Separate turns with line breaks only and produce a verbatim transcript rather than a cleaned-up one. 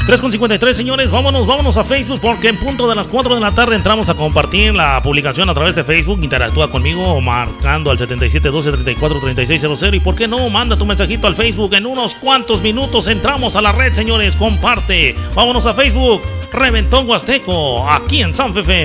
tres con cincuenta y tres, señores, vámonos, vámonos a Facebook, porque en punto de las cuatro de la tarde entramos a compartir la publicación a través de Facebook. Interactúa conmigo marcando al setenta y siete doce treinta y cuatro treinta y seis cero cero, y por qué no, manda tu mensajito al Facebook. En unos cuantos minutos entramos a la red, señores, comparte. Vámonos a Facebook, Reventón Huasteco, aquí en San Fefe.